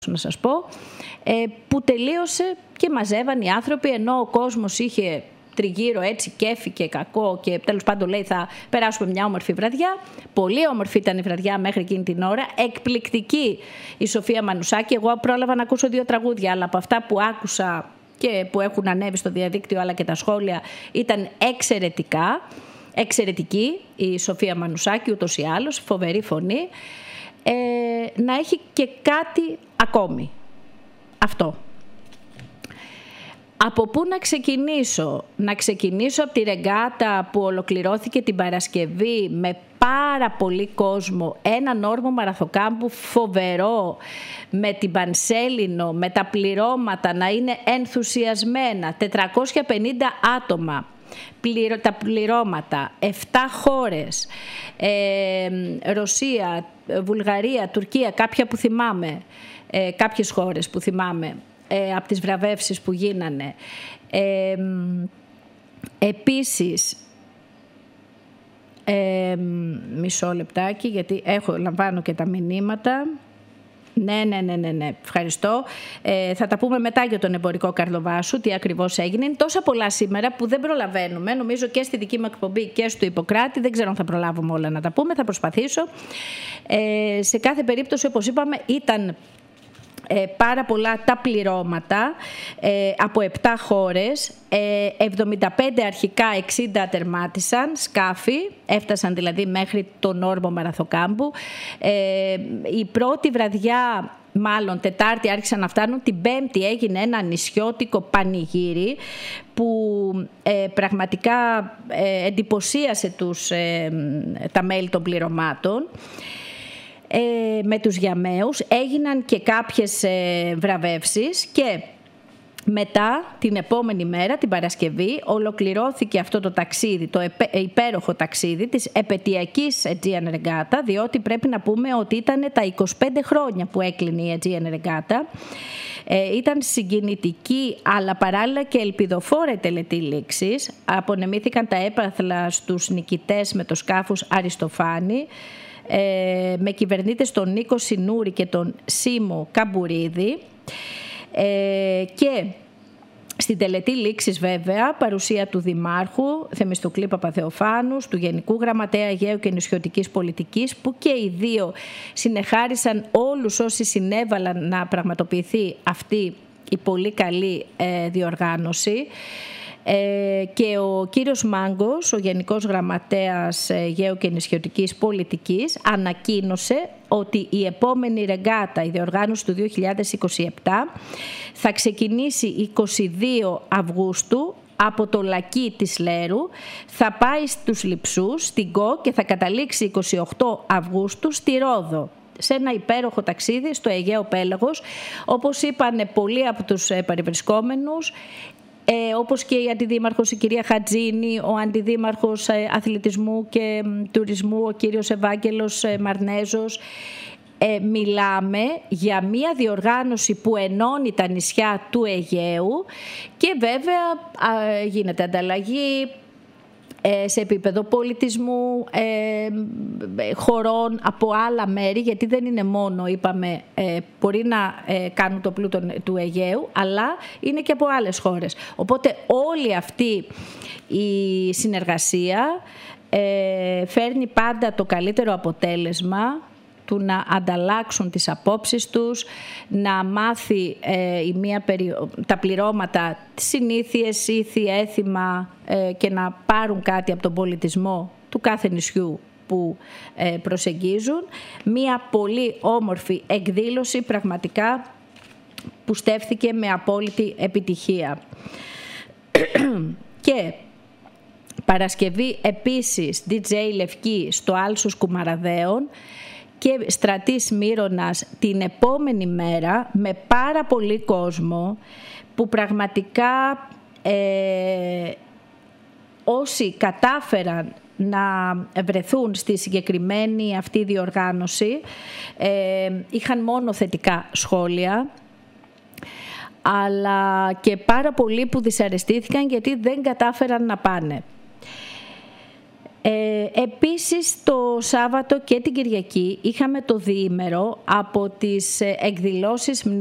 να σας πω, που τελείωσε και μαζεύαν οι άνθρωποι, ενώ ο κόσμος είχε τριγύρω έτσι κέφι και κακό και τέλος πάντων λέει θα περάσουμε μια όμορφη βραδιά. Πολύ όμορφη ήταν η βραδιά μέχρι εκείνη την ώρα, εκπληκτική η Σοφία Μανουσάκη. Εγώ πρόλαβα να ακούσω 2 τραγούδια, αλλά από αυτά που άκουσα και που έχουν ανέβει στο διαδίκτυο αλλά και τα σχόλια ήταν εξαιρετική η Σοφία Μανουσάκη, ούτως ή άλλως, φοβερή φωνή. Να έχει και κάτι ακόμη. Αυτό. Από πού να ξεκινήσω? Να ξεκινήσω από τη ρεγκάτα που ολοκληρώθηκε την Παρασκευή με πάρα πολύ κόσμο, έναν όρμο μαραθοκάμπου φοβερό, με την Πανσέλινο, με τα πληρώματα να είναι ενθουσιασμένα, 450 άτομα. Τα πληρώματα, 7 χώρες, Ρωσία, Βουλγαρία, Τουρκία, κάποιες χώρες που θυμάμαι από τις βραβεύσεις που γίνανε. Επίσης, μισό λεπτάκι γιατί λαμβάνω και τα μηνύματα. Ναι, ευχαριστώ. Θα τα πούμε μετά για τον εμπορικό Καρλοβάσου, τι ακριβώς έγινε. Είναι τόσα πολλά σήμερα που δεν προλαβαίνουμε. Νομίζω και στη δική μου εκπομπή και στο Ιπποκράτη. Δεν ξέρω αν θα προλάβουμε όλα να τα πούμε. Θα προσπαθήσω. Σε κάθε περίπτωση, όπως είπαμε, ήταν πάρα πολλά τα πληρώματα από 7 χώρες, 75 αρχικά, 60 τερμάτισαν σκάφη, έφτασαν δηλαδή μέχρι τον όρμο Μαραθοκάμπου. Η πρώτη βραδιά, μάλλον Τετάρτη άρχισαν να φτάνουν, την Πέμπτη έγινε ένα νησιώτικο πανηγύρι που πραγματικά εντυπωσίασε τα μέλη των πληρωμάτων. Με τους γιαμαίους έγιναν και κάποιες βραβεύσεις και μετά την επόμενη μέρα, την Παρασκευή, ολοκληρώθηκε αυτό το ταξίδι, το υπέροχο ταξίδι της επετειακής Aegean Regatta, διότι πρέπει να πούμε ότι ήταν τα 25 χρόνια που έκλεινε η Aegean Regatta. Ήταν συγκινητική αλλά παράλληλα και ελπιδοφόρα τελετή λήξης. Απονεμήθηκαν τα έπαθλα στους νικητές με το σκάφος Αριστοφάνη, με κυβερνήτες τον Νίκο Συνούρη και τον Σίμω Καμπουρίδη, και στην τελετή λήξης βέβαια παρουσία του Δημάρχου Θεμιστοκλή Παπαθεοφάνους, του Γενικού Γραμματέα Αιγαίου και Νησιωτικής Πολιτικής, που και οι δύο συνεχάρισαν όλους όσοι συνέβαλαν να πραγματοποιηθεί αυτή η πολύ καλή διοργάνωση. Και ο κύριος Μάγκος, ο Γενικός Γραμματέας Αιγαίου και Νησιωτικής Πολιτικής, ανακοίνωσε ότι η επόμενη ρεγκάτα, η διοργάνωση του 2027, θα ξεκινήσει 22 Αυγούστου από το Λακί της Λέρου, θα πάει στους Λειψούς, στην Κο, και θα καταλήξει 28 Αυγούστου στη Ρόδο, σε ένα υπέροχο ταξίδι στο Αιγαίο Πέλαγος. Όπως είπαν πολλοί από τους παρευρισκόμενους, όπως και η Αντιδήμαρχος η κυρία Χατζίνη, ο Αντιδήμαρχος Αθλητισμού και Τουρισμού ο κύριος Ευάγγελος Μαρνέζος, μιλάμε για μια διοργάνωση που ενώνει τα νησιά του Αιγαίου και βέβαια γίνεται ανταλλαγή σε επίπεδο πολιτισμού, χωρών από άλλα μέρη, γιατί δεν είναι μόνο, είπαμε, μπορεί να κάνουν το πλούτο του Αιγαίου, αλλά είναι και από άλλες χώρες. Οπότε όλη αυτή η συνεργασία φέρνει πάντα το καλύτερο αποτέλεσμα του να ανταλλάξουν τις απόψεις τους, να μάθει τα πληρώματα, τις συνήθειες, ήθη, έθιμα και να πάρουν κάτι από τον πολιτισμό του κάθε νησιού που προσεγγίζουν. Μία πολύ όμορφη εκδήλωση πραγματικά που στέφθηκε με απόλυτη επιτυχία. Και Παρασκευή επίσης DJ Λευκή στο Άλσος Κουμαραδέων και Στρατής Μύρωνας την επόμενη μέρα με πάρα πολύ κόσμο που πραγματικά όσοι κατάφεραν να βρεθούν στη συγκεκριμένη αυτή διοργάνωση είχαν μόνο θετικά σχόλια, αλλά και πάρα πολλοί που δυσαρεστήθηκαν γιατί δεν κατάφεραν να πάνε. Επίσης το Σάββατο και την Κυριακή είχαμε το διήμερο από τις εκδηλώσεις